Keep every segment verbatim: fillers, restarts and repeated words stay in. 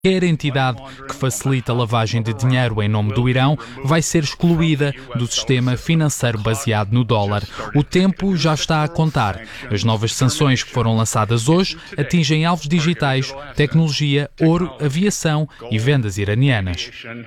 Qualquer entidade que facilita a lavagem de dinheiro em nome do Irão vai ser excluída do sistema financeiro baseado no dólar. O tempo já está a contar. As novas sanções que foram lançadas hoje atingem alvos digitais, tecnologia, ouro, aviação e vendas iranianas.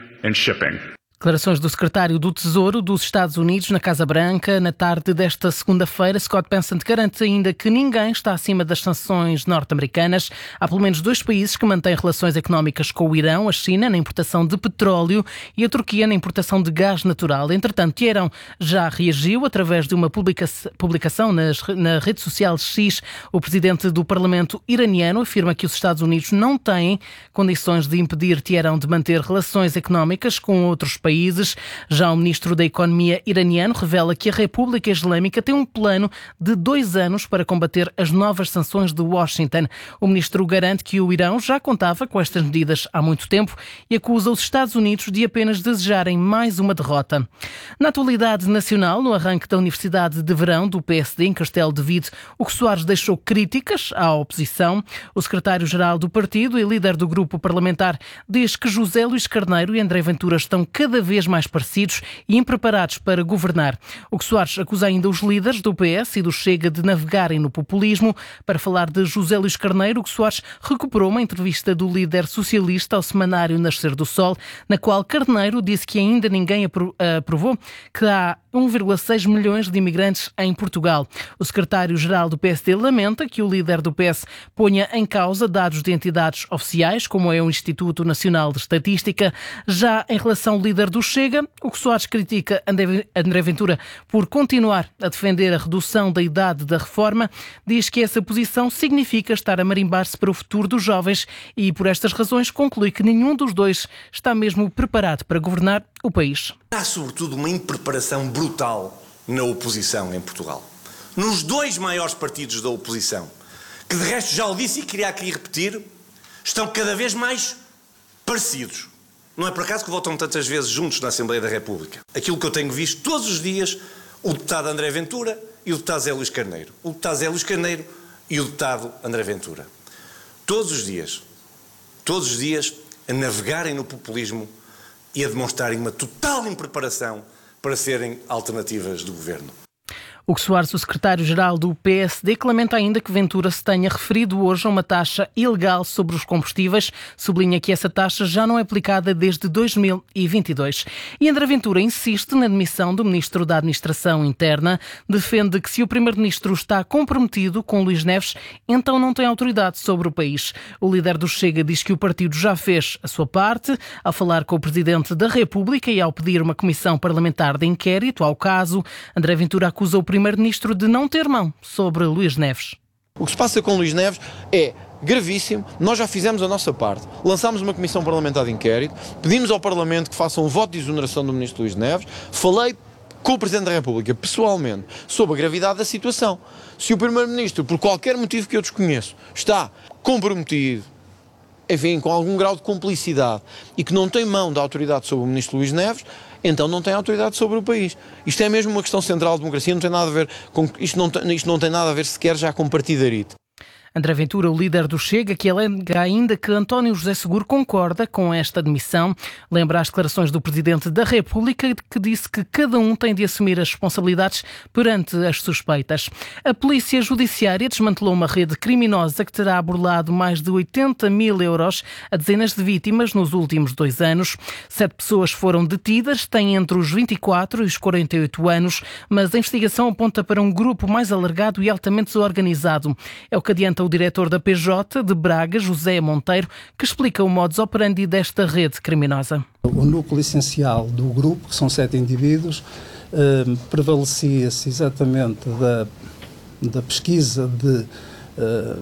Declarações do secretário do Tesouro dos Estados Unidos na Casa Branca. Na tarde desta segunda-feira, Scott Bessent garante ainda que ninguém está acima das sanções norte-americanas. Há pelo menos dois países que mantêm relações económicas com o Irão, a China na importação de petróleo e a Turquia na importação de gás natural. Entretanto, Teherão já reagiu através de uma publicação nas, na rede social X. O presidente do Parlamento iraniano afirma que os Estados Unidos não têm condições de impedir Teherão de manter relações económicas com outros países. Já o ministro da Economia iraniano revela que a República Islâmica tem um plano de dois anos para combater as novas sanções de Washington. O ministro garante que o Irão já contava com estas medidas há muito tempo e acusa os Estados Unidos de apenas desejarem mais uma derrota. Na atualidade nacional, no arranque da Universidade de Verão do P S D em Castelo de Vide, Hugo Soares deixou críticas à oposição. O secretário-geral do partido e líder do grupo parlamentar diz que José Luís Carneiro e André Ventura estão cada vez mais parecidos e impreparados para governar. O que Soares acusa ainda os líderes do P S e do Chega de navegarem no populismo. Para falar de José Luís Carneiro, o que Soares recuperou uma entrevista do líder socialista ao semanário Nascer do Sol, na qual Carneiro disse que ainda ninguém aprovou que há um vírgula seis milhões de imigrantes em Portugal. O secretário-geral do P S D lamenta que o líder do P S ponha em causa dados de entidades oficiais, como é o Instituto Nacional de Estatística. Já em relação ao líder do Chega, o que Soares critica André Ventura por continuar a defender a redução da idade da reforma, diz que essa posição significa estar a marimbar-se para o futuro dos jovens e, por estas razões, conclui que nenhum dos dois está mesmo preparado para governar o país. Há, sobretudo, uma impreparação brutal na oposição em Portugal. Nos dois maiores partidos da oposição, que de resto já o disse e queria aqui repetir, estão cada vez mais parecidos. Não é por acaso que votam tantas vezes juntos na Assembleia da República. Aquilo que eu tenho visto todos os dias, o deputado André Ventura e o deputado Zé Luís Carneiro. O deputado Zé Luís Carneiro e o deputado André Ventura. Todos os dias, todos os dias, a navegarem no populismo e a demonstrarem uma total impreparação para serem alternativas do governo. Hugo Soares, o secretário-geral do P S D, que lamenta ainda que Ventura se tenha referido hoje a uma taxa ilegal sobre os combustíveis. Sublinha que essa taxa já não é aplicada desde dois mil e vinte e dois. E André Ventura insiste na demissão do ministro da Administração Interna. Defende que se o primeiro-ministro está comprometido com Luís Neves, então não tem autoridade sobre o país. O líder do Chega diz que o partido já fez a sua parte ao falar com o presidente da República e ao pedir uma comissão parlamentar de inquérito ao caso. André Ventura acusa o primeiro-ministro de não ter mão sobre Luís Neves. O que se passa com Luís Neves é gravíssimo. Nós já fizemos a nossa parte. Lançámos uma comissão parlamentar de inquérito, pedimos ao Parlamento que faça um voto de exoneração do ministro Luís Neves, falei com o Presidente da República, pessoalmente, sobre a gravidade da situação. Se o primeiro-ministro, por qualquer motivo que eu desconheço, está comprometido, enfim, com algum grau de cumplicidade e que não tem mão da autoridade sobre o ministro Luís Neves, então não tem autoridade sobre o país. Isto é mesmo uma questão central da democracia, não tem nada a ver com, isto, não tem, isto não tem nada a ver sequer já com partidarite. André Ventura, o líder do Chega, que alega ainda que António José Seguro concorda com esta demissão. Lembra as declarações do Presidente da República, que disse que cada um tem de assumir as responsabilidades perante as suspeitas. A Polícia Judiciária desmantelou uma rede criminosa que terá burlado mais de oitenta mil euros a dezenas de vítimas nos últimos dois anos. Sete pessoas foram detidas, têm entre os vinte e quatro e os quarenta e oito anos, mas a investigação aponta para um grupo mais alargado e altamente desorganizado. É o que adianta o diretor da P J de Braga, José Monteiro, que explica o modus operandi desta rede criminosa. O núcleo essencial do grupo, que são sete indivíduos, eh, prevalecia-se exatamente da, da pesquisa de eh,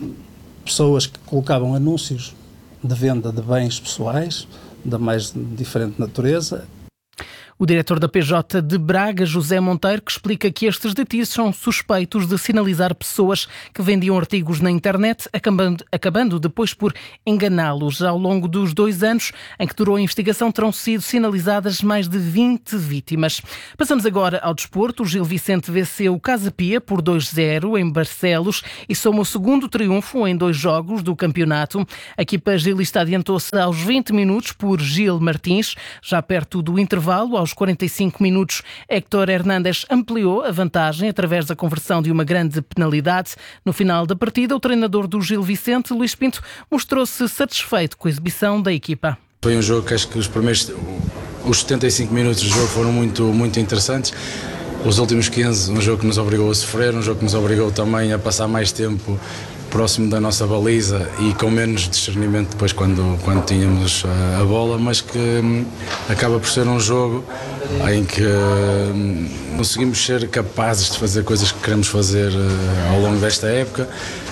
pessoas que colocavam anúncios de venda de bens pessoais, da mais diferente natureza. O diretor da P J de Braga, José Monteiro, que explica que estes detidos são suspeitos de sinalizar pessoas que vendiam artigos na internet, acabando, acabando depois por enganá-los. Ao longo dos dois anos em que durou a investigação, terão sido sinalizadas mais de vinte vítimas. Passamos agora ao desporto. O Gil Vicente venceu o Casa Pia por dois a zero em Barcelos e soma o segundo triunfo em dois jogos do campeonato. A equipa gilista adiantou-se aos vinte minutos por Gil Martins. Já perto do intervalo, aos quarenta e cinco minutos, Héctor Hernández ampliou a vantagem através da conversão de uma grande penalidade. No final da partida, o treinador do Gil Vicente, Luís Pinto, mostrou-se satisfeito com a exibição da equipa. Foi um jogo que acho que os primeiros, os setenta e cinco minutos do jogo foram muito, muito interessantes. Os últimos quinze, um jogo que nos obrigou a sofrer, um jogo que nos obrigou também a passar mais tempo próximo da nossa baliza e com menos discernimento depois quando, quando tínhamos a, a bola, mas que hum, acaba por ser um jogo em que hum, conseguimos ser capazes de fazer coisas que queremos fazer uh, ao longo desta época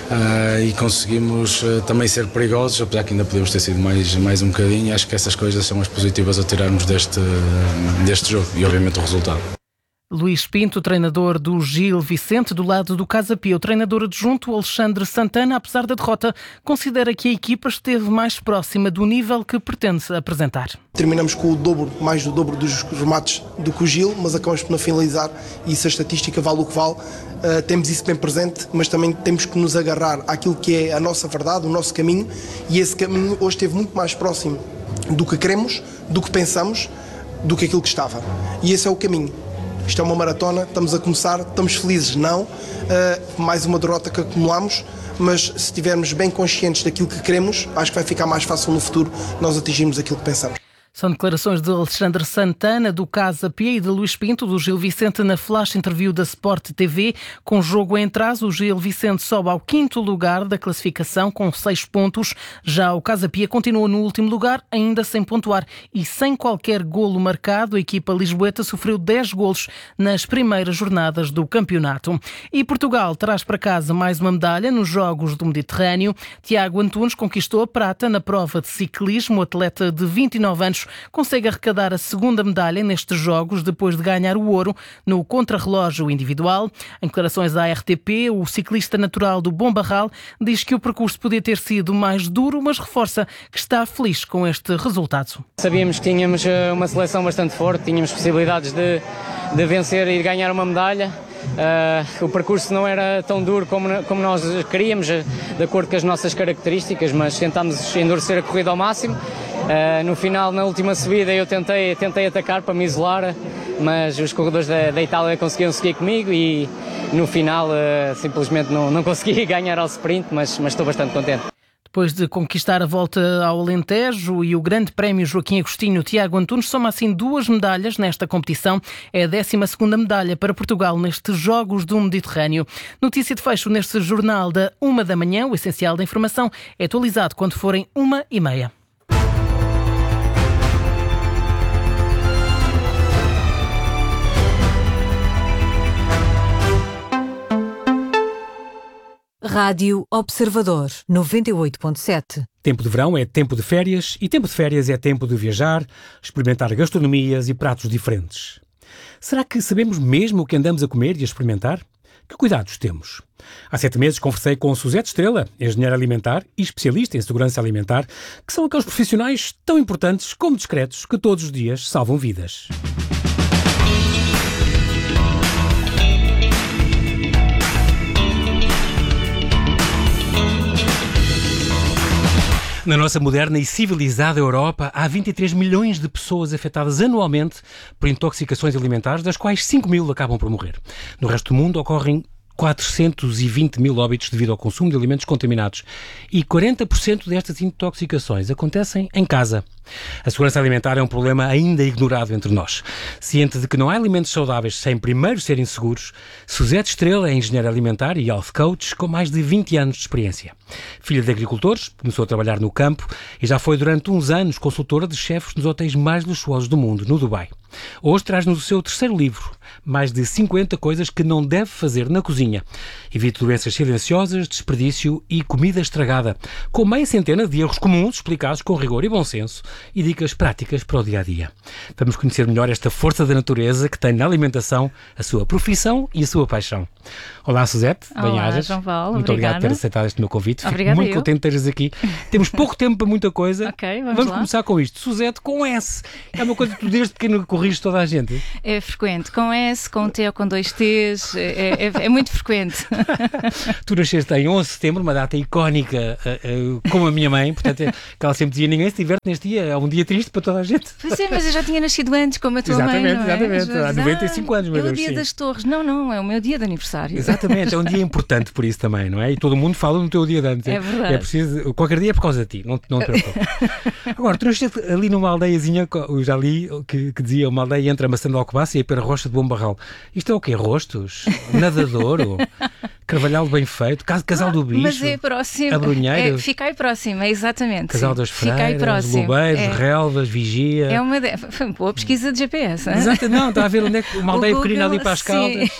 uh, e conseguimos uh, também ser perigosos, apesar que ainda podemos ter sido mais, mais um bocadinho. Acho que essas coisas são as positivas a tirarmos deste, deste jogo e obviamente o resultado. Luís Pinto, treinador do Gil Vicente, do lado do Casa Pia. O treinador adjunto, Alexandre Santana, apesar da derrota, considera que a equipa esteve mais próxima do nível que pretende apresentar. Terminamos com o dobro, mais do dobro dos remates do que o Gil, mas acabamos por não finalizar e se a estatística vale o que vale, uh, temos isso bem presente, mas também temos que nos agarrar àquilo que é a nossa verdade, o nosso caminho, e esse caminho hoje esteve muito mais próximo do que queremos, do que pensamos, do que aquilo que estava. E esse é o caminho. Isto é uma maratona, estamos a começar, estamos felizes, não. Uh, mais uma derrota que acumulamos, mas se estivermos bem conscientes daquilo que queremos, acho que vai ficar mais fácil no futuro nós atingirmos aquilo que pensamos. São declarações de Alexandre Santana, do Casa Pia, e de Luís Pinto, do Gil Vicente, na flash interview da Sport T V. Com jogo em atraso, o Gil Vicente sobe ao quinto lugar da classificação com seis pontos. Já o Casa Pia continua no último lugar, ainda sem pontuar e sem qualquer golo marcado. A equipa lisboeta sofreu dez golos nas primeiras jornadas do campeonato. E Portugal traz para casa mais uma medalha nos Jogos do Mediterrâneo. Tiago Antunes conquistou a prata na prova de ciclismo. O atleta de vinte e nove anos consegue arrecadar a segunda medalha nestes Jogos depois de ganhar o ouro no contrarrelógio individual. Em declarações à R T P, o ciclista natural do Bom Barral diz que o percurso podia ter sido mais duro, mas reforça que está feliz com este resultado. Sabíamos que tínhamos uma seleção bastante forte, tínhamos possibilidades de, de vencer e de ganhar uma medalha. Uh, o percurso não era tão duro como, como nós queríamos, de acordo com as nossas características, mas tentámos endurecer a corrida ao máximo. Uh, no final, na última subida, eu tentei, tentei atacar para me isolar, mas os corredores da, da Itália conseguiram seguir comigo e no final uh, simplesmente não, não consegui ganhar ao sprint, mas, mas estou bastante contente. Depois de conquistar a volta ao Alentejo e o Grande Prémio Joaquim Agostinho, Tiago Antunes soma assim duas medalhas nesta competição. É a décima segunda medalha para Portugal nestes Jogos do Mediterrâneo. Notícia de fecho neste jornal da uma da manhã. O essencial da informação é atualizado quando forem uma e meia. Rádio Observador, noventa e oito ponto sete. Tempo de verão é tempo de férias e tempo de férias é tempo de viajar, experimentar gastronomias e pratos diferentes. Será que sabemos mesmo o que andamos a comer e a experimentar? Que cuidados temos? Há sete meses conversei com Suzete Estrela, engenheira alimentar e especialista em segurança alimentar, que são aqueles profissionais tão importantes como discretos que todos os dias salvam vidas. Na nossa moderna e civilizada Europa, há vinte e três milhões de pessoas afetadas anualmente por intoxicações alimentares, das quais cinco mil acabam por morrer. No resto do mundo ocorrem quatrocentos e vinte mil óbitos devido ao consumo de alimentos contaminados e quarenta por cento destas intoxicações acontecem em casa. A segurança alimentar é um problema ainda ignorado entre nós. Ciente de que não há alimentos saudáveis sem primeiro serem seguros, Suzete Estrela é engenheira alimentar e health coach com mais de vinte anos de experiência. Filha de agricultores, começou a trabalhar no campo e já foi durante uns anos consultora de chefes nos hotéis mais luxuosos do mundo, no Dubai. Hoje traz-nos o seu terceiro livro, mais de cinquenta coisas que não deve fazer na cozinha. Evite doenças silenciosas, desperdício e comida estragada, com meia centena de erros comuns explicados com rigor e bom senso e dicas práticas para o dia-a-dia. Vamos conhecer melhor esta força da natureza que tem na alimentação a sua profissão e a sua paixão. Olá, Suzete, bem-ajas. João Paulo, muito obrigada. obrigado por ter aceitado este meu convite. Obrigada. Fico muito contente de teres aqui. Temos pouco tempo para muita coisa. Ok, vamos, vamos lá. começar com isto. Suzete com S. É uma coisa que tu desde pequeno corriges toda a gente. É frequente, com S, com T ou com dois T's, é, é, é muito frequente. Tu nasceste em onze de setembro, uma data icónica, uh, uh, como a minha mãe, portanto, é, que ela sempre dizia, ninguém se diverte neste dia, é um dia triste para toda a gente. Pois é, mas eu já tinha nascido antes, como a tua exatamente, mãe, não é? Exatamente, há noventa e cinco anos, meu É Deus, o dia sim. das torres. Não, não, é o meu dia de aniversário. Exatamente, é um dia importante por isso também, não é? E todo mundo fala no teu dia de antes. É verdade. É preciso, qualquer dia é por causa de ti, não, não te preocupes. Agora, tu nasceste ali numa aldeiazinha, eu já li, que, que dizia uma aldeia entre a Maçã de Alcobaça e a Pera Rocha de Bom Barral. Isto é o quê? Rostos? Nadadouro? Carvalhal bem feito? Casal do Bicho? Mas é próximo. Abrunheiro? É, ficai próxima, exatamente. Casal das Ficai Freiras, próximo. Lobeiros, é. Relvas, Vigia. É uma de... Foi uma boa pesquisa de G P S. Hein? Exato, não, está a ver onde é que uma aldeia Google, pequenina ali para as Caldas.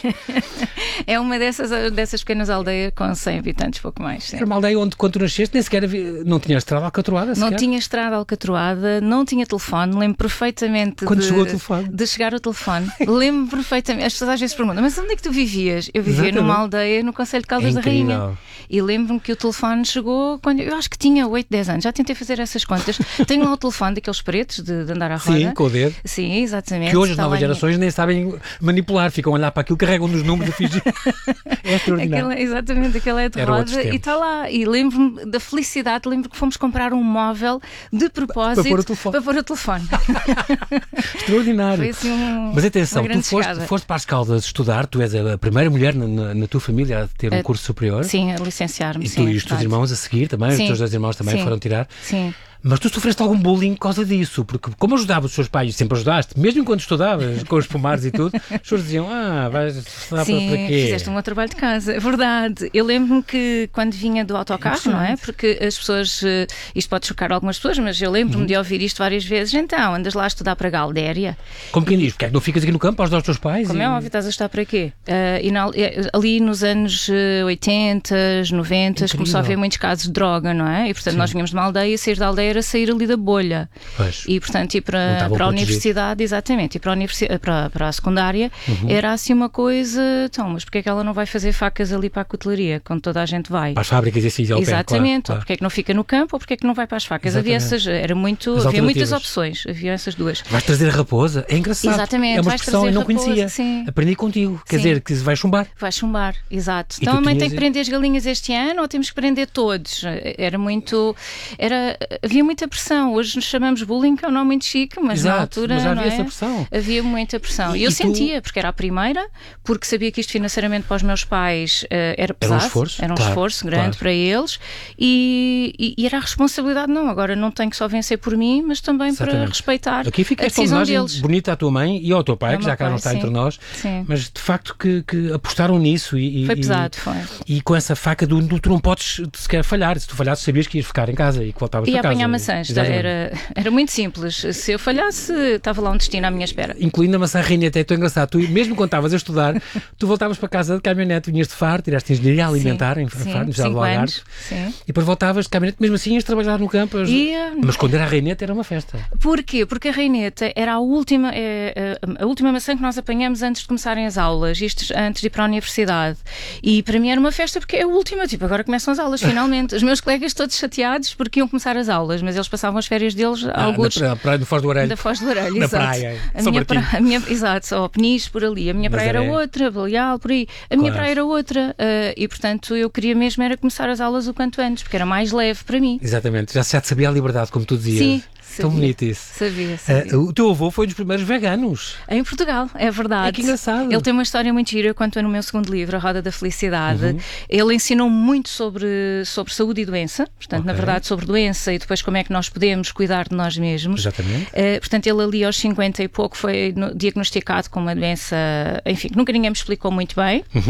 É uma dessas, dessas pequenas aldeias com cem habitantes, pouco mais. Sim. Era uma aldeia onde, quando tu nasceste, nem sequer havia, não tinha estrada alcatroada. Não sequer. tinha estrada alcatroada, não tinha telefone. Lembro perfeitamente quando de, chegou o telefone. de chegar o telefone. Lembro perfeitamente. As pessoas às vezes perguntam, mas onde é que tu vivias? Eu vivia Exatamente. numa aldeia no Concelho de Caldas é da Rainha. incrível. E lembro-me que o telefone chegou quando eu acho que tinha oito, dez anos. Já tentei fazer essas contas. Tenho lá o telefone daqueles pretos de, de andar à roda. Sim, com o dedo. Sim, exatamente. Que hoje as Está novas lá gerações nem sabem manipular, ficam a olhar para aquilo, carregam nos números a fingir. É extraordinário. Aquela, exatamente, aquela é de Era outros roda e tempos. está lá. E lembro-me da felicidade, lembro que fomos comprar um móvel de propósito Para pôr o telefone. Para pôr o telefone. Extraordinário. Foi assim um, Mas atenção, uma tu grande foste, chegada. foste para as Caldas estudar, tu és a primeira mulher na, na, na tua família a ter um Uh, curso superior. Sim, a licenciar-me. E sim, tu é e os teus verdade. irmãos a seguir também, Sim. os teus dois irmãos também Sim. foram tirar. Sim. Mas tu sofreste algum bullying por causa disso, porque como ajudavas os seus pais, e sempre ajudaste, mesmo enquanto estudavas, com os pomares e tudo, as pessoas diziam, ah, vais estudar Sim, para, para quê? fizeste um bom trabalho de casa, é verdade. Eu lembro-me que quando vinha do autocarro, não é? Porque as pessoas, eh, isto pode chocar algumas pessoas, mas eu lembro-me Uhum. de ouvir isto várias vezes. Então, andas lá a estudar para Galdéria? Como quem diz, porque é que não ficas aqui no campo a ajudar os teus pais? Como e... é óbvio, estás a estudar para quê? Uh, e na, ali nos anos uh, oitenta, noventa, Incrível. começou a haver muitos casos de droga, não é? E portanto Sim. nós vinhamos de uma aldeia, sair da aldeia era sair ali da bolha. Pois. E portanto ir Não para, estavam para a protegidos. universidade, exatamente, e para a, universi para, para a secundária, Uhum. era assim uma coisa, então, mas porque é que ela não vai fazer facas ali para a cutelaria, quando toda a gente vai? Para as fábricas e assim, ao pé, Exatamente, claro, ou porque é que não fica no campo, ou porque é que não vai para as facas? Havia essas, era muito, As havia muitas alternativas. opções, havia essas duas. Vais trazer a raposa? É engraçado. Exatamente, É uma vais expressão trazer eu não raposa, conhecia. sim. Aprendi contigo. Quer Sim. dizer, que vais chumbar. Vai chumbar, exato. E Então tu a mãe tinhas- tem que prender as galinhas este ano ou temos que prender todos? Era muito. Era, havia muita pressão. Hoje nos chamamos bullying, que é um nome muito chique, mas Exato, na altura. mas já havia não é? essa pressão. Havia muita pressão. E- E eu e tu- sentia, porque era a primeira, porque sabia que isto financeiramente para os meus pais eh, era Era um pesado. esforço, Era um claro, esforço grande claro. para eles e, e- e era a responsabilidade, não. Agora não tenho que só vencer por mim, mas também para Exatamente. respeitar Aqui fica a esta decisão homenagem deles. bonita à tua mãe e ao teu pai, Ao que meu já cá não pai, está sim. entre nós, Sim. mas de facto que, que apostaram nisso e, e- Foi e- pesado, foi. e com essa faca do, do tu não podes sequer falhar. Se tu falhasses, sabias que ias ficar em casa e que voltavas E para a casa. apanhar maçãs, Exatamente. era, era muito simples. Se eu falhasse, estava lá um destino à minha espera. Incluindo a maçã rainha, até é tão engraçado. Tu, mesmo quando estavas a estudar, tu voltavas para casa de caminhonete, vinhas de Faro, tiraste engenharia alimentar em sim, Faro, no Estado do cinco Algarve, anos, sim. e depois voltavas de caminhonete, mesmo assim ias trabalhar no campo. as- Ia- Mas quando era a raineta era uma festa. Porquê? Porque a reineta era a última, é, a, a última maçã que nós apanhamos antes de começarem as aulas, isto antes de ir para a universidade. E para mim era uma festa porque é a última, tipo, agora começam as aulas, finalmente. Os meus colegas todos chateados porque iam começar as aulas, mas eles passavam as férias deles Ah, alguns na praia, praia do Foz do Orelho. da Foz do Orelho, Na exato. praia, a São minha Martinho. praia, a minha, exato, só Peniche por ali. A minha praia era Nazaré. outra, Baleal, por aí. A minha Claro. praia era outra. eh, e portanto eu queria mesmo era começar as aulas o quanto antes, porque era mais leve para mim. Exatamente, já, já te sabia a liberdade, como tu dizias. Sim, Tão sabia. bonito isso. Sabia, sabia. Ah, o teu avô foi um dos primeiros veganos. Em Portugal, é verdade. É que engraçado. Ele tem uma história muito gira, quanto no meu segundo livro, A Roda da Felicidade. Uhum. Ele ensinou muito sobre, sobre saúde e doença, portanto, na Ok. verdade, sobre doença e depois como é que nós podemos cuidar de nós mesmos. Exatamente. Uh, portanto, ele ali aos cinquenta e pouco foi no- diagnosticado com uma doença, enfim, que nunca ninguém me explicou muito bem. Uhum.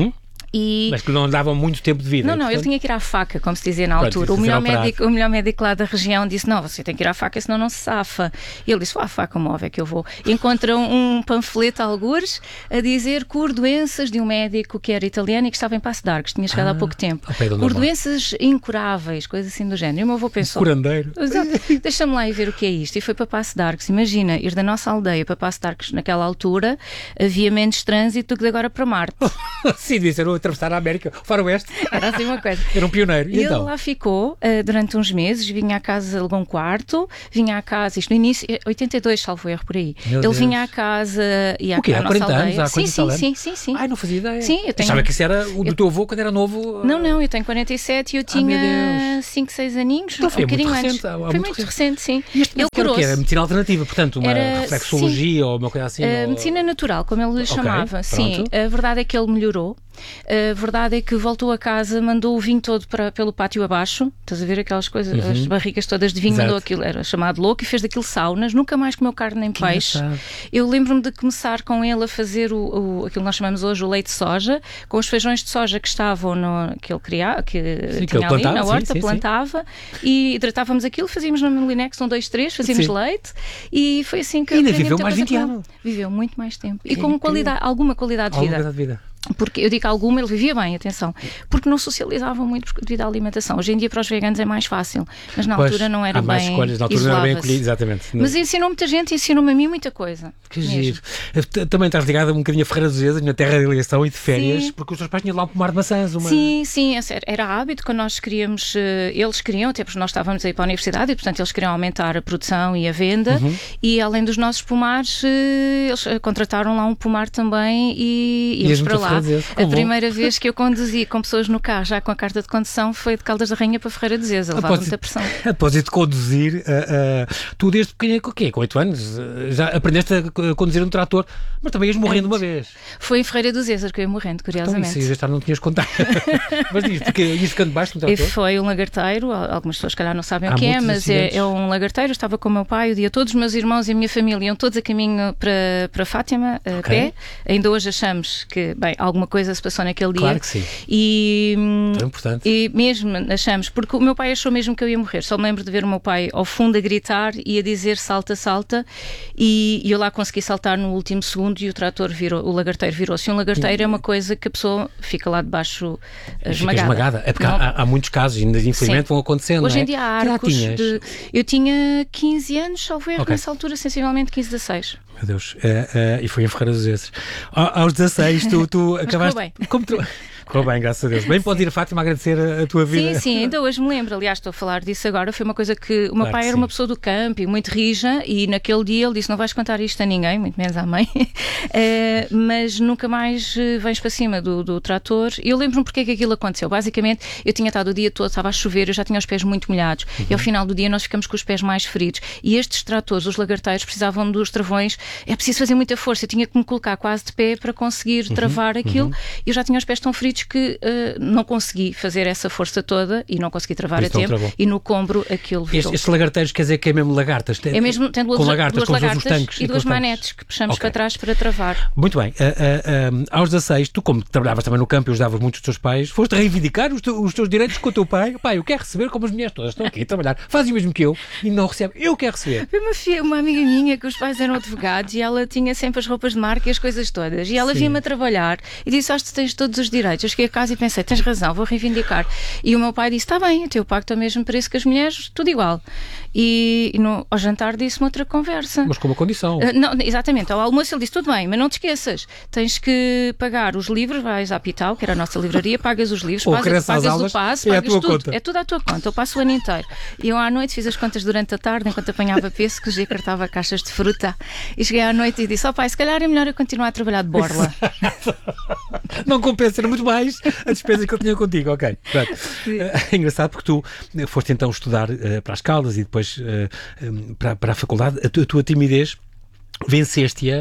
E... Mas que não davam muito tempo de vida. Não, não, portanto... ele tinha que ir à faca, como se dizia na altura. Pronto, o, melhor médico, o melhor médico lá da região disse, não, você tem que ir à faca, senão não se safa. E ele disse, vá à faca, móvel é que eu vou. E encontra um panfleto, algures, a dizer cur doenças de um médico que era italiano e que estava em Passo de Arcos, tinha chegado ah, há pouco tempo. Cur doenças incuráveis, coisas assim do género. E o meu avô pensou... Curandeiro. Deixa-me lá ir ver o que é isto. E foi para Passo de Arcos. Imagina, ir da nossa aldeia para Passo de Arcos naquela altura, havia menos trânsito do que de agora para Marte. Sim, disseram atravessar a América, o Faroeste. Era assim uma coisa. Era um pioneiro. E, e então? Ele lá ficou uh, durante uns meses, vinha à casa, alugou um quarto, vinha à casa, isto no início, oitenta e dois, salvo erro por aí. Meu ele Deus. vinha à casa e à, o quê? à Há nossa quarenta aldeia. anos? Há sim, sim, anos? sim, sim, sim. Ai, não fazia ideia. Sim, eu tenho... Achava que isso era o do eu... teu avô quando era novo. Não, não, eu tenho quarenta e sete e eu tinha cinco, seis aninhos. Então foi um muito bocadinho recente. antes. Há, há foi muito muito recente, sim. E este ele era o quê? Era medicina alternativa, portanto, uma era, reflexologia sim. ou uma coisa assim? Uh, ou... Medicina natural, como ele lhe okay, chamava. Sim, pronto. A verdade é que ele melhorou. A verdade é que voltou a casa, mandou o vinho todo para, pelo pátio abaixo. Estás a ver aquelas coisas, uhum. as barrigas todas de vinho, Exato. mandou aquilo, era chamado louco, e fez daquilo saunas, nunca mais comeu carne nem que peixe. Engraçado. Eu lembro-me de começar com ele a fazer o, o, aquilo que nós chamamos hoje o leite de soja, com os feijões de soja que estavam no, que ele criava, que sim, tinha que ele ali plantava, na horta, sim, sim, plantava, sim. E hidratávamos aquilo, fazíamos no Molinex um, dois, três, fazíamos sim. leite, e foi assim que... E ainda viveu mais vinte anos. Viveu muito mais tempo. Que e com qualidade, alguma qualidade de vida. Alguma qualidade de vida. Porque eu digo alguma, ele vivia bem, atenção, porque não socializavam muito devido à alimentação. Hoje em dia para os veganos é mais fácil, mas na pois, altura não era há mais bem escolhas, na altura não era bem acolhido, exatamente. Mas ensinou muita gente, ensinou-me a mim muita coisa. Que giro. Também estás ligada um bocadinho a Ferreira dos Vezes, na terra de eleição e de férias, sim. Porque os teus pais tinham lá um pomar de maçãs. Uma... Sim, sim, era hábito quando nós queríamos, eles queriam, até porque nós estávamos aí para a universidade e portanto eles queriam aumentar a produção e a venda, uhum. E além dos nossos pomares, eles contrataram lá um pomar também e íamos para lá. A primeira vez que eu conduzi com pessoas no carro, já com a carta de condução, foi de Caldas da Rainha para Ferreira de Zeza, levava muita pressão. Após de conduzir, uh, uh, tu desde pequena, o quê? Com oito anos, uh, já aprendeste a conduzir um trator, mas também ias morrendo uma vez. Foi em Ferreira do Zeza que eu ia morrendo, curiosamente. Então isso, já está, não tinhas contado. Mas diz, porque ias ficando baixo no trator? E foi um lagarteiro, algumas pessoas, se calhar, não sabem Há o que é, mas é, é um lagarteiro. Eu estava com o meu pai o dia todo, os meus irmãos e a minha família iam todos a caminho para, para Fátima, a okay. pé. Ainda hoje achamos que, bem, alguma coisa se passou naquele dia. Claro que sim. E, é importante. E mesmo achamos, porque o meu pai achou mesmo que eu ia morrer. Só me lembro de ver o meu pai ao fundo a gritar e a dizer salta, salta, e, e eu lá consegui saltar no último segundo e o trator virou, o lagarteiro virou-se. E um lagarteiro e... é uma coisa que a pessoa fica lá debaixo esmagada. esmagada. É porque há, há muitos casos, ainda infelizmente sim. vão acontecendo. Hoje não é? em dia há arcos de... Eu tinha quinze anos, salvo erro, okay. Nessa altura, sensivelmente quinze, dezasseis. Meu Deus, uh, uh, e foi em Ferreira dos Vezes. A, aos dezasseis, tu, tu acabaste. Bem. Como tu... Correu bem, graças a Deus. Bem, podes ir a Fátima agradecer a, a tua vida. Sim, sim, ainda hoje me lembro. Aliás, estou a falar disso agora. Foi uma coisa que o meu claro pai era sim. uma pessoa do campo e muito rija, e naquele dia ele disse: não vais contar isto a ninguém, muito menos à mãe, uh, mas nunca mais vens para cima do, do trator. E eu lembro-me porque é que aquilo aconteceu. Basicamente, eu tinha estado o dia todo, estava a chover, eu já tinha os pés muito molhados, uhum. E ao final do dia nós ficamos com os pés mais feridos. E estes tratores, os lagarteiros, precisavam dos travões. É preciso fazer muita força. Eu tinha que me colocar quase de pé para conseguir uhum. travar aquilo. Uhum. Eu já tinha os pés tão feridos que uh, não consegui fazer essa força toda e não consegui travar a tempo. Travou. E no combro aquilo virou. Estes, estes lagarteiros quer dizer que é mesmo lagartas? É mesmo, tem duas, com lagartas, duas lagartas com os tanques, e duas manetes que puxamos okay. para trás para travar. Muito bem. Uh, uh, uh, aos dezasseis, tu como trabalhavas também no campo e ajudavas muito os teus pais, foste reivindicar os, te, os teus direitos com o teu pai. Pai, eu quero receber como as mulheres todas estão aqui a trabalhar. Fazem o mesmo que eu e não recebem. Eu quero receber. Foi uma, filha, uma amiga minha que os pais eram advogados e ela tinha sempre as roupas de marca e as coisas todas. E ela vinha-me a trabalhar e disse: acho que tens todos os direitos. Eu cheguei a casa e pensei: tens razão, vou reivindicar. E o meu pai disse: está bem, o teu pacto é o mesmo preço que as mulheres, tudo igual. E no, ao jantar disse-me outra conversa. Mas com uma condição. Uh, não, exatamente, ao almoço ele disse: tudo bem, mas não te esqueças, tens que pagar os livros, vais à Pital, que era a nossa livraria, pagas os livros, pagas, pagas o passo, é pagas tudo. Conta. É tudo à tua conta, eu passo o ano inteiro. E eu à noite fiz as contas durante a tarde, enquanto apanhava pêssegos e cartava caixas de fruta. E cheguei à noite e disse: ó oh, pai, se calhar é melhor eu continuar a trabalhar de borla. Não compensa, era muito mais a despesa que eu tinha contigo, ok. É engraçado porque tu foste então estudar uh, para as Caldas e depois uh, um, para, para a faculdade. A tua, a tua timidez venceste-a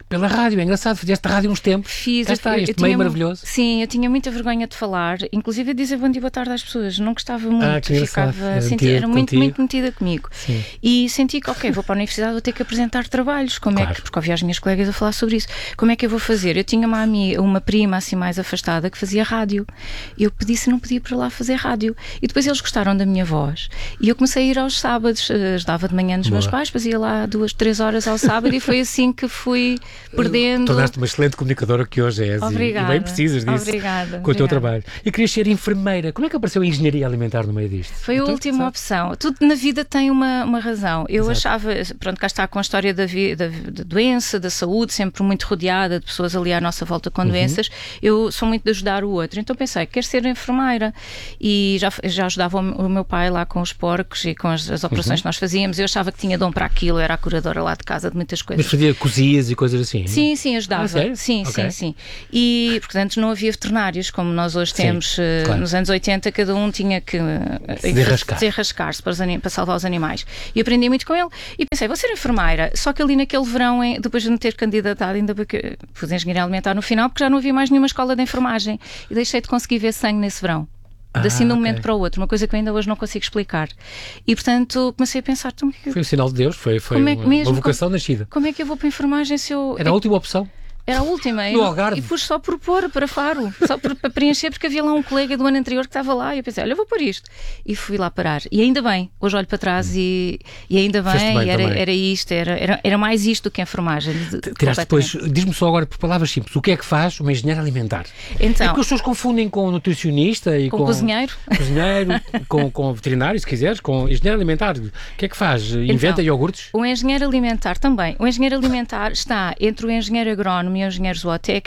pela rádio, é engraçado, fizeste rádio uns tempos. Fiz, cá está, eu, este eu meio tinha, maravilhoso. Sim, eu tinha muita vergonha de falar, inclusive a dizer bom dia, boa tarde às pessoas, não gostava muito, ah, que ficava, era, senti, era muito, muito metida comigo. Sim. E senti que, ok, vou para a universidade, vou ter que apresentar trabalhos, como claro. é que, porque ouvi as minhas colegas a falar sobre isso, como é que eu vou fazer? Eu tinha uma, amiga, uma prima assim mais afastada que fazia rádio, eu pedi se não podia ir para lá fazer rádio, e depois eles gostaram da minha voz, e eu comecei a ir aos sábados, ajudava de manhã nos Boa. meus pais, fazia lá duas, três horas ao sábado, e foi assim que fui perdendo. Tornaste uma excelente comunicadora que hoje és. Obrigada. E bem precisas disso. Obrigada. Com o obrigada. teu trabalho. E querias ser enfermeira. Como é que apareceu a engenharia alimentar no meio disto? Foi a então, última sabe? opção. Tudo na vida tem uma, uma razão. Eu Exato. achava, pronto, cá está com a história da, vi, da, da doença, da saúde, sempre muito rodeada de pessoas ali à nossa volta com uhum. doenças. Eu sou muito de ajudar o outro. Então pensei, quero ser enfermeira. E já, já ajudava o, o meu pai lá com os porcos e com as, as operações uhum. que nós fazíamos. Eu achava que tinha dom para aquilo, era a curadora lá de casa de muitas coisas. Mas fazia cozias e coisas assim? Sim, sim, ajudava. Ah, sério? Sim, okay. sim, sim. E, porque antes não havia veterinários, como nós hoje sim, temos. Claro. Nos anos oitenta, cada um tinha que desenrascar-se desenrascar para, para salvar os animais. E aprendi muito com ele. E pensei, vou ser enfermeira. Só que ali naquele verão, depois de me ter candidatado, ainda porque fiz engenharia alimentar no final, porque já não havia mais nenhuma escola de enfermagem. E deixei de conseguir ver sangue nesse verão. De assim de um momento okay. para o outro, uma coisa que eu ainda hoje não consigo explicar. E portanto comecei a pensar... Então, foi um sinal de Deus, foi, foi é uma, mesmo, uma vocação como, nascida. Como é que eu vou para a enfermagem se eu... Era a última opção? Era a última. No Algarve. E pus só por pôr, para Faro. Só por, para preencher, porque havia lá um colega do ano anterior que estava lá e eu pensei, olha, eu vou pôr isto. E fui lá parar. E ainda bem, hoje olho para trás e, e ainda bem, bem era, era isto, era, era, era mais isto do que a enfermagem. De, Tiraste depois, diz-me só agora por palavras simples, o que é que faz uma engenheira alimentar? Então, é porque as pessoas confundem com nutricionista e com... com cozinheiro. Cozinheiro, com, com veterinário, se quiseres, com engenheiro alimentar. O que é que faz? Inventa então, iogurtes? O engenheiro alimentar também. O engenheiro alimentar está entre o engenheiro agrónomo e o engenheiro zootécnico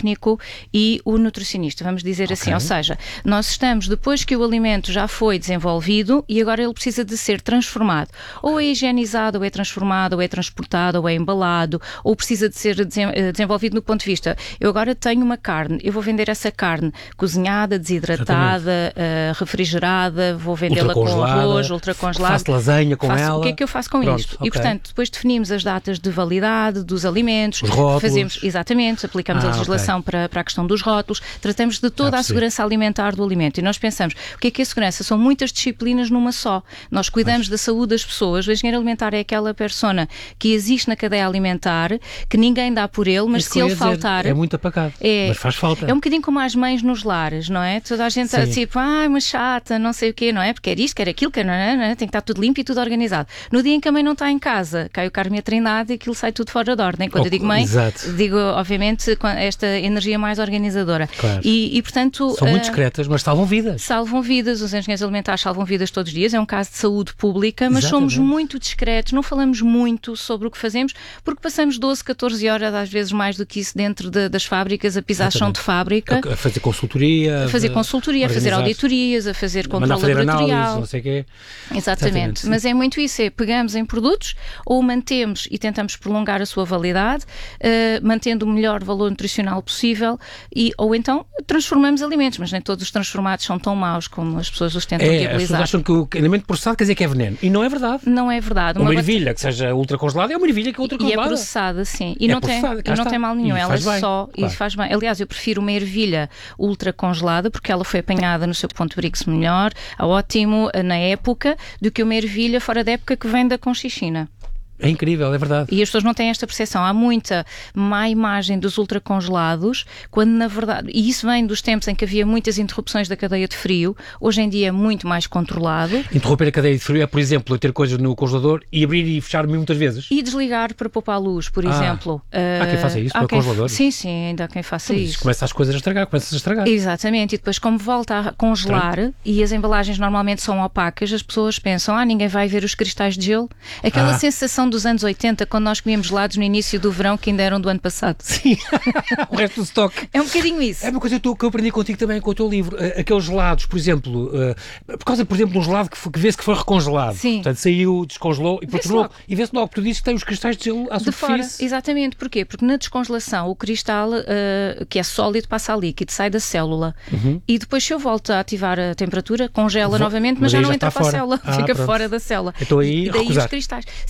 e o nutricionista, vamos dizer okay. assim. Ou seja, nós estamos depois que o alimento já foi desenvolvido e agora ele precisa de ser transformado. Ou é higienizado, ou é transformado, ou é transportado, ou é embalado, ou precisa de ser desenvolvido no ponto de vista. Eu agora tenho uma carne, eu vou vender essa carne cozinhada, desidratada, uh, refrigerada, vou vendê-la com arroz, ultracongelada. Faço lasanha com faço, ela. O que é que eu faço com Pronto, isto? okay. E portanto, depois definimos as datas de validade dos alimentos, os rótulos. Fazemos, exatamente, aplicamos ah, a legislação okay. para, para a questão dos rótulos, tratamos de toda ah, a segurança alimentar do alimento e nós pensamos, o que é que é segurança? São muitas disciplinas numa só. Nós cuidamos Mas... da saúde das pessoas. O engenheiro alimentar é aquela persona que existe na cadeia alimentar, que ninguém dá por ele, mas Isso se ele faltar... É muito apagado, é, mas faz falta. É um bocadinho como as mães nos lares, não é? Toda a gente está tipo, ah, uma chata, não sei o quê, não é? Porque quer isto, quer aquilo, quer, não é? Não é? Tem que estar tudo limpo e tudo organizado. No dia em que a mãe não está em casa, cai o Carme e a Trindade e aquilo sai tudo fora de ordem. Quando oh, eu digo mãe, exato. digo, obviamente, esta energia mais organizadora. Claro. E, e, portanto... São muito uh, discretas, mas salvam vidas. Salvam vidas. Os engenheiros alimentares salvam vidas todos os dias. É um caso de saúde pública, mas Exatamente. somos muito discretos, não falamos muito sobre o que fazemos, porque passamos doze, catorze horas, às vezes mais do que isso, dentro de, das fábricas, a pisar chão de fábrica. A, a fazer consultoria. A fazer consultoria, a fazer auditorias, a fazer controle laboratorial. Análise, não sei o quê. Exatamente. Exatamente. Mas é muito isso, é pegamos em produtos, ou mantemos e tentamos prolongar a sua validade, uh, mantendo o melhor valor nutricional possível, e, ou então transformamos alimentos, mas nem todos os transformados são tão maus como as pessoas os tentam é, diabolizar. As pessoas acham que o alimento processado quer dizer que é veneno, e não é verdade. Não é verdade. Uma, uma ervilha bat... que seja ultracongelada é uma ervilha que é ultracongelada. E é processada, sim. E é não, tem, e não tem mal nenhum. Ela é só claro. E faz bem. Aliás, eu prefiro uma ervilha ultracongelada porque ela foi apanhada no seu ponto Brix melhor, a ótimo na época, do que uma ervilha fora da época que vem da Conchichina. É incrível, é verdade. E as pessoas não têm esta percepção. Há muita má imagem dos ultracongelados, quando na verdade... E isso vem dos tempos em que havia muitas interrupções da cadeia de frio. Hoje em dia é muito mais controlado. Interromper a cadeia de frio é, por exemplo, ter coisas no congelador e abrir e fechar-me muitas vezes. E desligar para poupar a luz, por ah. exemplo. Há quem faça isso, para o congelador? Sim, sim, ainda há quem faça Mas isso. Começa as coisas a estragar, começa a estragar. Exatamente. E depois, como volta a congelar, Estranho. e as embalagens normalmente são opacas, as pessoas pensam, ah, ninguém vai ver os cristais de gelo. Aquela ah. sensação dos anos oitenta, quando nós comíamos gelados no início do verão que ainda eram do ano passado. Sim, o resto do stock. É um bocadinho isso. É uma coisa que eu aprendi contigo também com o teu livro. Aqueles gelados, por exemplo, por causa, por exemplo, de um gelado que, que vê-se que foi recongelado. Sim. Portanto, saiu, descongelou e, vê-se logo, e vê-se logo que tu dizes que tem os cristais de gelo à de superfície. Fora. Exatamente. Porquê? Porque na descongelação o cristal, uh, que é sólido, passa a líquido, sai da célula. Uhum. E depois, se eu volto a ativar a temperatura, congela Vou, novamente, mas, mas já não já entra para fora. a célula. Ah, Fica pronto. fora da célula. Então aí, e daí recusar. os cristais. Sempre que eu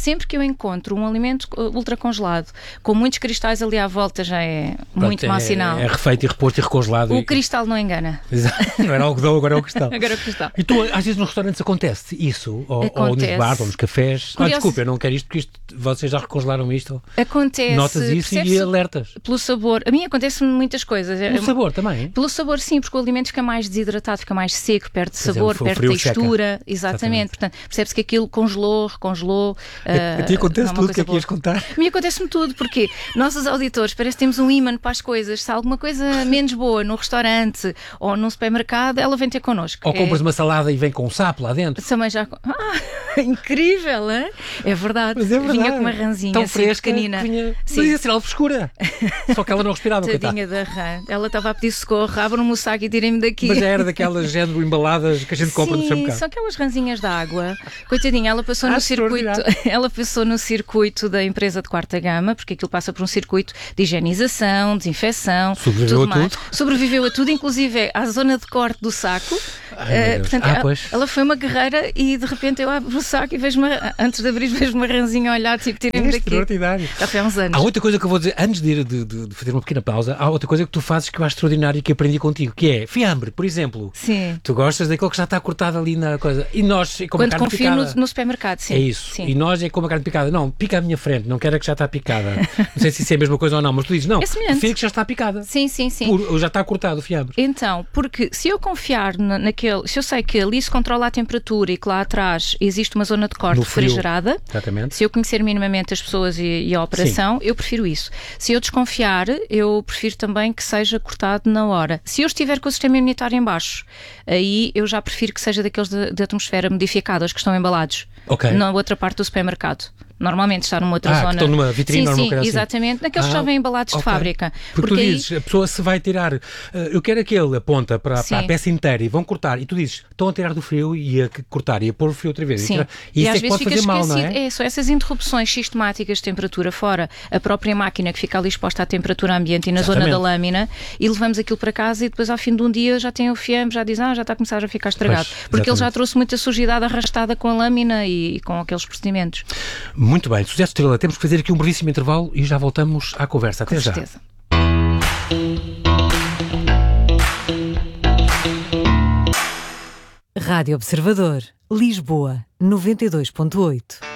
encontro um alimento ultracongelado com muitos cristais ali à volta, já é Pronto, muito mau é, sinal. É refeito e reposto e recongelado. O e... cristal não engana. Não era algodão, agora é o cristal. Agora é o cristal. E tu, às vezes nos restaurantes acontece isso? Ou, Acontece. ou nos bares, ou nos cafés? Curioso... Ah, desculpa, eu não quero isto porque isto, vocês já recongelaram isto. Acontece. Notas isso e alertas. Pelo sabor. A mim acontece muitas coisas. Pelo sabor também? Pelo sabor, sim, porque o alimento fica mais desidratado, fica mais seco, perde sabor, exemplo, perde textura. Seca. Exatamente. Exatamente. Portanto, percebe-se que aquilo congelou, recongelou. A, a ti acontece tudo o que é que ias contar? A mim acontece-me tudo, porque nós, os auditores, parece que temos um ímã para as coisas. Se há alguma coisa menos boa no restaurante ou num supermercado, ela vem ter connosco. Ou compras é... uma salada e vem com um sapo lá dentro. Também já... Ah, incrível, hein? É verdade. Mas é verdade. Vinha com uma rãzinha tão assim, fresca, pequenina. Vinha... Mas ia sinal de frescura. Só que ela não respirava, Tadinha da rã. Ela estava a pedir socorro, abram-me o saco e tirem-me daqui. Mas já era daquelas género embaladas que a gente compra no supermercado. Sim, são aquelas rãzinhas de água. Coitadinha, ela passou ah, no circuito, ela passou no circuito da empresa de quarta gama, porque aquilo passa por um circuito de higienização, desinfecção, sobreviveu tudo a mais. tudo. Sobreviveu a tudo, inclusive à zona de corte do saco. Ai, uh, portanto, ah, ela, pois. ela foi uma guerreira e de repente eu abro o saco e vejo uma, antes de abrir, vejo uma rãzinha a olhar, tipo, tirem-me daqui. Já foi há uns anos. Há outra coisa que eu vou dizer, antes de, ir, de, de, de fazer uma pequena pausa, há outra coisa que tu fazes que eu acho extraordinário e que aprendi contigo, que é fiambre, por exemplo. Sim. Tu gostas daquele que já está cortado ali na coisa. E nós, como Quando a carne confio picada, no, no supermercado, sim. É isso. Sim. E nós é como a carne picada. Não, pica à minha frente, não quero é que já está picada. Não sei se isso é a mesma coisa ou não, mas tu dizes, não, é prefiro que já está picada. Sim, sim, sim. Por, já está cortado o fiambre. Então, porque se eu confiar na, naquele, se eu sei que ali se controla a temperatura e que lá atrás existe uma zona de corte refrigerada, exatamente. Se eu conhecer minimamente as pessoas e, e a operação, sim, eu prefiro isso. Se eu desconfiar, eu prefiro também que seja cortado na hora. Se eu estiver com o sistema imunitário em baixo, aí eu já prefiro que seja daqueles de, de atmosfera modificados que estão embalados, okay, na outra parte do supermercado. Normalmente está numa outra ah, zona. Que estão numa vitrine, sim, ou sim, assim. Exatamente, naqueles ah, que já vêm embalados okay, de fábrica. Porque, porque tu aí... dizes, a pessoa se vai tirar, uh, eu quero aquele, aponta para, para a peça inteira e vão cortar, e tu dizes, estão a tirar do frio e a cortar e a pôr o frio outra vez. Sim. E, tirar, e, e isso às é que vezes pode fica fazer esquecido. mal, não é? É, só essas interrupções sistemáticas de temperatura fora, a própria máquina que fica ali exposta à temperatura ambiente e na Exatamente. Zona da lâmina, e levamos aquilo para casa e depois ao fim de um dia já tem o fiambre, já diz, ah, já está a começar a ficar estragado. Pois, porque ele já trouxe muita sujidade arrastada com a lâmina e, e com aqueles procedimentos. Muito bem, Sucesso Estrela, temos que fazer aqui um brevíssimo intervalo e já voltamos à conversa. Até com já. Certeza. Rádio Observador, Lisboa, noventa e dois ponto oito.